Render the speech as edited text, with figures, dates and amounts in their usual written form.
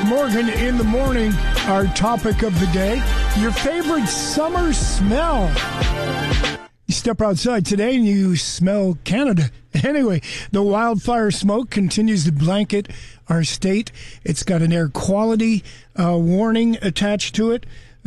Morgan in the morning, our topic of the day, your favorite summer smell. You step outside today and you smell Canada. Anyway, the wildfire smoke continues to blanket our state. It's got an air quality warning attached to it.